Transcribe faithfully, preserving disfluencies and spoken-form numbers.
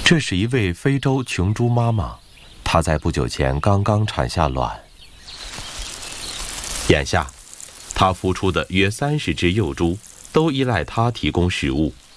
这是一位非洲穷猪妈妈，她在不久前刚刚产下卵。眼下，她孵出的约三十只幼猪都依赖她提供食物。